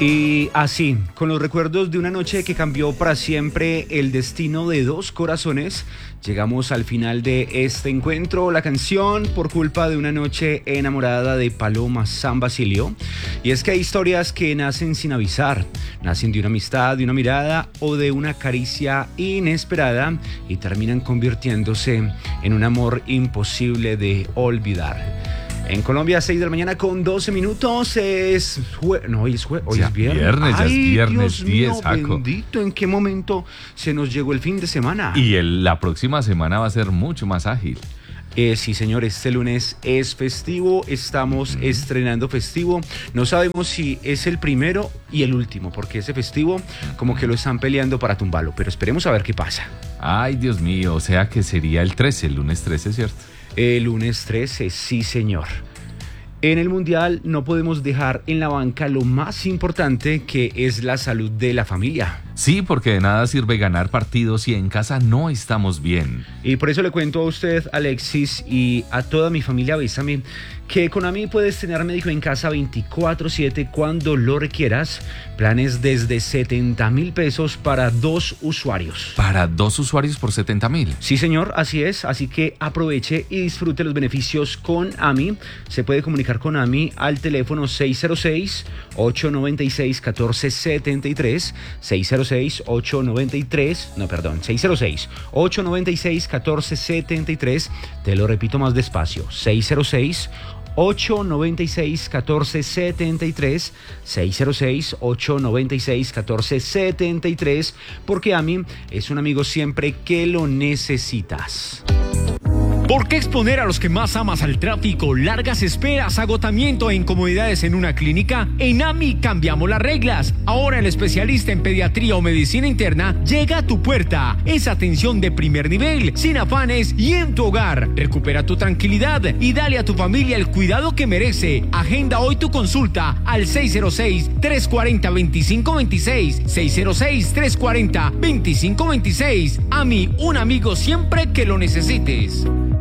Y así, con los recuerdos de una noche que cambió para siempre el destino de dos corazones, llegamos al final de este encuentro. La canción Por culpa de una noche enamorada de Paloma San Basilio. Y es que hay historias que nacen sin avisar, nacen de una amistad, de una mirada o de una caricia inesperada y terminan convirtiéndose en un amor imposible de olvidar. En Colombia, 6 de la mañana con 12 minutos. Hoy es viernes. Ya es viernes 10, mío, Jaco. Bendito, ¿en qué momento se nos llegó el fin de semana? Y la próxima semana va a ser mucho más ágil. Sí, señor, este lunes es festivo, estamos estrenando festivo. No sabemos si es el primero y el último, porque ese festivo como que lo están peleando para tumbarlo, pero esperemos a ver qué pasa. Ay, Dios mío, o sea que sería el lunes 13, ¿cierto? El lunes 13, sí, señor. En el Mundial no podemos dejar en la banca lo más importante, que es la salud de la familia. Sí, porque de nada sirve ganar partidos si en casa no estamos bien. Y por eso le cuento a usted, Alexis, y a toda mi familia Bésame, que con AMI puedes tener médico en casa 24/7 cuando lo requieras. Planes desde 70,000 pesos para 2 usuarios. ¿Para 2 usuarios por 70,000? Sí, señor, así es. Así que aproveche y disfrute los beneficios con AMI. Se puede comunicar con AMI al teléfono 606-896-1473. 606-896-1473. Te lo repito más despacio. 606-896-1473, 606-896-1473, porque AMI es un amigo siempre que lo necesitas. ¿Por qué exponer a los que más amas al tráfico, largas esperas, agotamiento e incomodidades en una clínica? En AMI cambiamos las reglas. Ahora el especialista en pediatría o medicina interna llega a tu puerta. Es atención de primer nivel, sin afanes y en tu hogar. Recupera tu tranquilidad y dale a tu familia el cuidado que merece. Agenda hoy tu consulta al 606-340-2526. 606-340-2526. AMI, un amigo siempre que lo necesites.